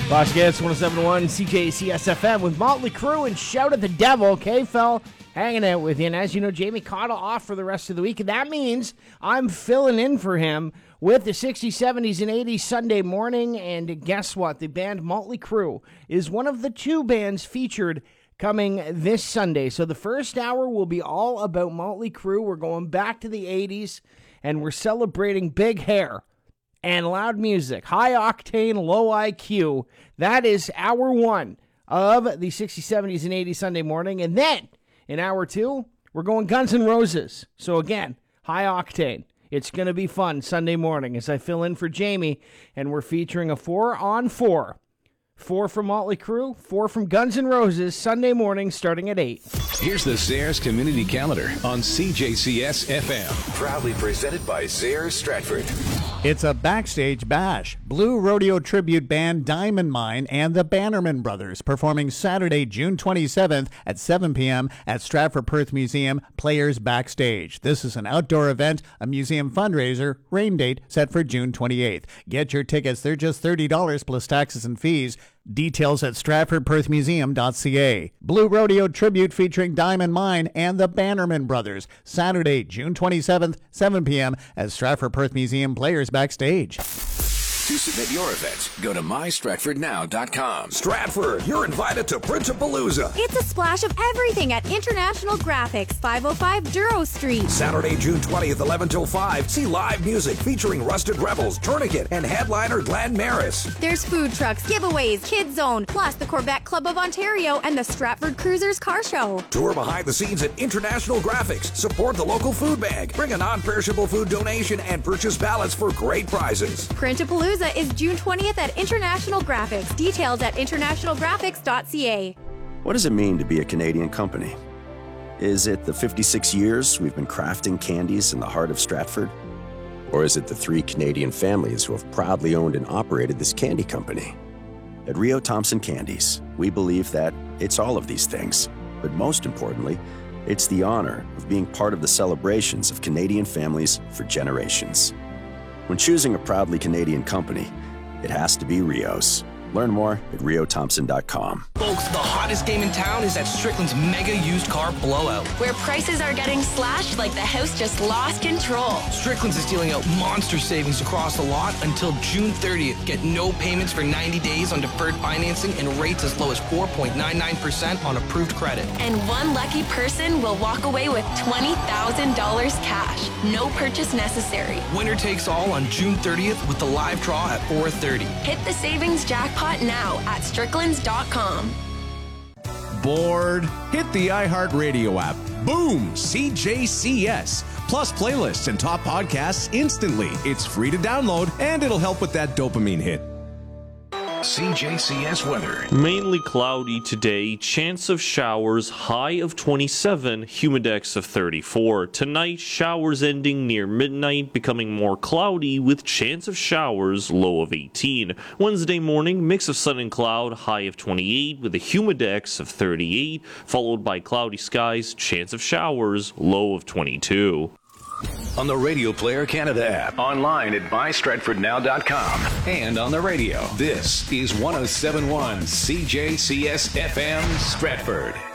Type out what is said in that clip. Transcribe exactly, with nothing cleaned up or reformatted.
Boss Gets one oh seven point one C J C S F M with Motley Crue and Shout at the Devil. K-Fel hanging out with you. And as you know, Jamie Cottle off for the rest of the week. And that means I'm filling in for him with the sixties, seventies, and eighties Sunday morning. And guess what? The band Motley Crue is one of the two bands featured coming this Sunday. So the first hour will be all about Motley Crue. We're going back to the eighties, and we're celebrating big hair and loud music, high octane, low I Q. That is hour one of the sixties, seventies, and eighties Sunday morning. And then in hour two, we're going Guns N' Roses. So again, high octane. It's going to be fun Sunday morning as I fill in for Jamie, and we're featuring a four on four. Four from Motley Crue, four from Guns N' Roses, Sunday morning starting at eight. Here's the Zayres Community Calendar on C J C S F M. Proudly presented by Zayres Stratford. It's a backstage bash. Blue Rodeo tribute band Diamond Mine and the Bannerman Brothers performing Saturday, June twenty-seventh at seven p.m. at Stratford Perth Museum Players Backstage. This is an outdoor event, a museum fundraiser, rain date set for June twenty-eighth. Get your tickets. They're just thirty dollars plus taxes and fees. Details at stratford perth museum dot c a. Blue Rodeo tribute featuring Diamond Mine and the Bannerman Brothers. Saturday, June twenty-seventh, seven p.m. at Stratford Perth Museum Players Backstage. To submit your event, go to my stratford now dot com. Stratford, you're invited to Printapalooza. It's a splash of everything at International Graphics, five oh five Duro Street. Saturday, June twentieth, eleven till five. See live music featuring Rusted Rebels, Tourniquet, and headliner Glenn Maris. There's food trucks, giveaways, Kids Zone, plus the Corvette Club of Ontario and the Stratford Cruisers Car Show. Tour behind the scenes at International Graphics. Support the local food bank. Bring a non-perishable food donation and purchase ballots for great prizes. Printapalooza is June twentieth at International Graphics. Details at international graphics dot c a. What does it mean to be a Canadian company? Is it the fifty-six years we've been crafting candies in the heart of Stratford? Or is it the three Canadian families who have proudly owned and operated this candy company? At Rio Thompson Candies, we believe that it's all of these things, but most importantly, it's the honor of being part of the celebrations of Canadian families for generations. When choosing a proudly Canadian company, it has to be Rio's. Learn more at rio thompson dot com. Folks, the hottest game in town is at Strickland's Mega Used Car Blowout, where prices are getting slashed like the house just lost control. Strickland's is dealing out monster savings across the lot until June thirtieth. Get no payments for ninety days on deferred financing and rates as low as four point nine nine percent on approved credit. And one lucky person will walk away with twenty thousand dollars cash. No purchase necessary. Winner takes all on June thirtieth with the live draw at four thirty. Hit the savings jackpot now at stricklands dot com. Bored? Hit the iHeartRadio app. Boom! C J C S. Plus playlists and top podcasts instantly. It's free to download, and it'll help with that dopamine hit. C J C S weather. Mainly cloudy today, chance of showers, high of twenty-seven, humidex of thirty-four. Tonight, showers ending near midnight, becoming more cloudy with chance of showers, low of eighteen. Wednesday morning, mix of sun and cloud, high of twenty-eight with a humidex of thirty-eight, followed by cloudy skies, chance of showers, low of twenty-two. On the Radio Player Canada app, online at my stratford now dot com, and on the radio. This is one oh seven point one C J C S F M Stratford.